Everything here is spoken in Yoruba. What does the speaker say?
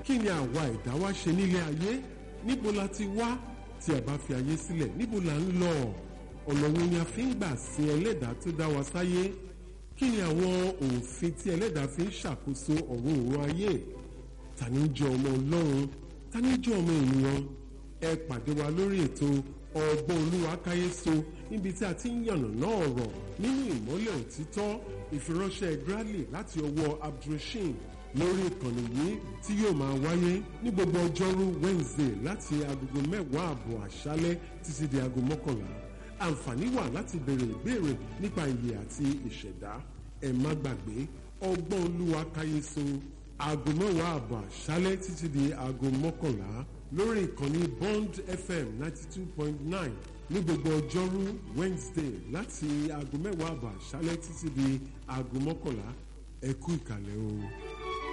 kí ni àwa ẹ̀dá wa ṣe nílé ayé? Níbo la ti wá tí a bá fi ayé sílẹ̀? Níbo la ń lọ? Ọ̀nà wo ni a fi ń gbà sin ẹlẹ́dàá tó dá wa sáyé? Kí ni àwọn òfin tí ẹlẹ́dàá fi ń ṣàkóso ọ̀run òun ayé? Ta ni jẹ́ ọmọ Ọlọ́run? Ta ni jẹ́ ọmọ ènìyàn? Ẹ pàdé wa lórí ètò Ọgbọ́n Olúwa káyéso níbi tí a ti ń yànnàná ọ̀rọ̀ nínú ìmọ́lẹ̀ òtítọ́. Ìfiránṣẹ́ Bradley láti ọwọ́ Abdulrasheed lórí ìkànnì yìí tí yóò máa wáyé ní gbogbo ọjọ́rú Wednesday láti agogo 10:30 àṣálẹ́ títí di aago 11. Àǹfààní wà láti béèrè ìbéèrè nípa ìyè àti ìṣẹ̀dá. Ẹ má gbàgbé Ọgbọ́n Olúwa káyéso aago 10:30 àṣálẹ́ títí di aago 11 lórí ìkànnì Bond FM 92.9 ní gbogbo ọjọ́rú Wednesday láti aago 10:30 àṣálẹ́ títí di aago 11. Ẹ kú ìkàlẹ̀ o.